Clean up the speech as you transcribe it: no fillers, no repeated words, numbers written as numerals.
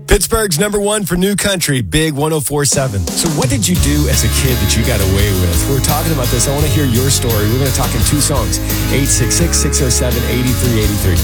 Pittsburgh's number one for new country, Big 104.7. So what did you do as a kid that you got away with? We're talking about this. I want to hear your story. We're going to talk in two songs, 866-607-8383.